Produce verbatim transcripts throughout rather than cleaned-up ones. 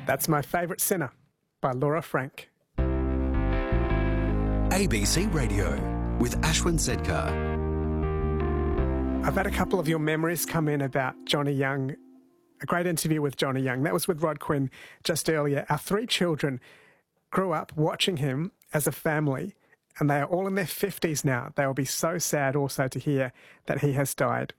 That's My Favourite Sinner by Laura Frank. A B C Radio with Ashwin Sedkar. I've had a couple of your memories come in about Johnny Young. A great interview with Johnny Young. That was with Rod Quinn just earlier. Our three children grew up watching him as a family, and they are all in their fifties now. They will be so sad also to hear that he has died.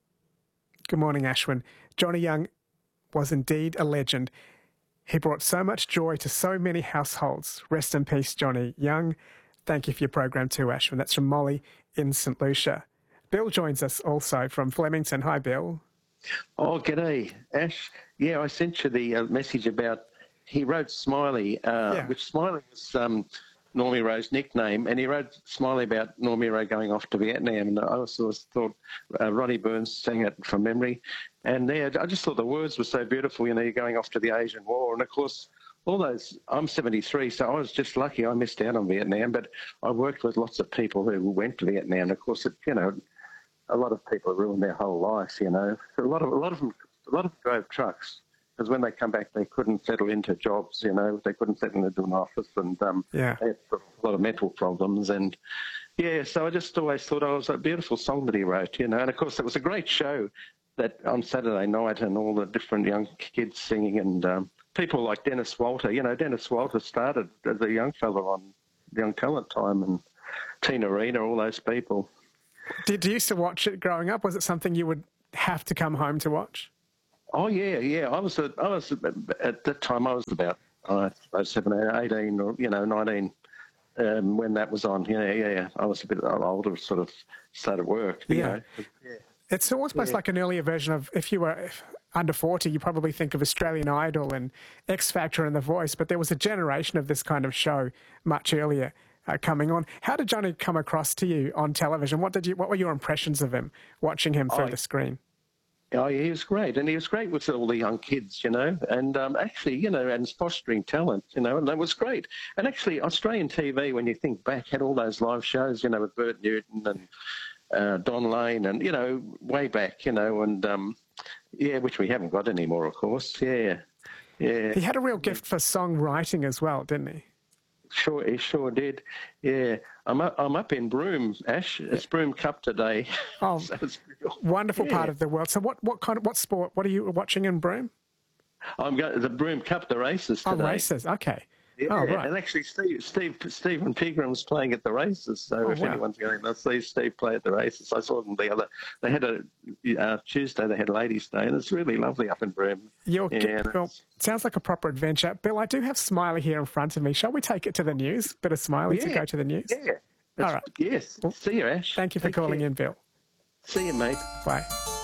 Good morning, Ashwin. Johnny Young was indeed a legend. He brought so much joy to so many households. Rest in peace, Johnny Young. Thank you for your program too, Ashwin. That's from Molly in St Lucia. Bill joins us also from Flemington. Hi, Bill. Oh, g'day, Ash. Yeah, I sent you the uh, message about, he wrote Smiley, uh, Yeah. which Smiley was um, Normie Rowe's nickname, and he wrote Smiley about Normie Rowe going off to Vietnam, and I also thought uh, Ronnie Burns sang it from memory, and yeah, I just thought the words were so beautiful, you know, you're going off to the Asian War, and of course, all those, I'm seventy-three, so I was just lucky I missed out on Vietnam, but I worked with lots of people who went to Vietnam, and of course, it, you know, a lot of people ruined their whole life, you know. A lot of a lot of them, a lot of them drove trucks because when they come back, they couldn't settle into jobs, you know. They couldn't settle into an office, and um, Yeah. they had a lot of mental problems. And yeah, so I just always thought, oh, it was a beautiful song that he wrote, you know. And of course, it was a great show that on Saturday night, and all the different young kids singing, and um, people like Dennis Walter. You know, Dennis Walter started as a young fella on Young Talent Time, and Tina Arena, all those people. Did you used to watch it growing up? Was it something you would have to come home to watch? Oh yeah, yeah. I was, a, I was a, at that time. I was about uh, seventeen, eighteen, or you know, nineteen um, when that was on. Yeah, yeah, yeah. I was a bit older, sort of started work. You Yeah. know. Yeah. It's almost Yeah. like an earlier version of, if you were under forty, you probably think of Australian Idol and X Factor and The Voice, but there was a generation of this kind of show much earlier uh, coming on. How did Johnny come across to you on television? What did you? What were your impressions of him, watching him through I- the screen? Oh, yeah, he was great, and he was great with all the young kids, you know, and um, actually, you know, and fostering talent, you know, and that was great. And actually, Australian T V, when you think back, had all those live shows, you know, with Bert Newton and uh, Don Lane, and you know, way back, you know, and um, yeah, which we haven't got anymore, of course. Yeah, yeah. He had a real gift for songwriting as well, didn't he? Sure, he sure did. Yeah, I'm up, I'm up in Broome, Ash. It's Broome Cup today. Oh, So it's real- wonderful yeah. part of the world. So what, what kind of, what sport, what are you watching in Broome? I'm going the Broome Cup, the races today. Oh, races, okay. Yeah, Oh, right. and actually, Steve, Steve, Stephen Pigram's playing at the races. So Oh, if wow. anyone's going to see Steve play at the races, I saw them the other. They had a uh, Tuesday. They had Ladies' Day, and it's really lovely up in Broome. Your, Yeah, well, sounds like a proper adventure. Bill, I do have Smiley here in front of me. Shall we take it to the news? Bit of Smiley to Yeah. go to the news? Yeah. All right. Yes. See you, Ash. Thank you for Take calling care. in, Bill. See you, mate. Bye.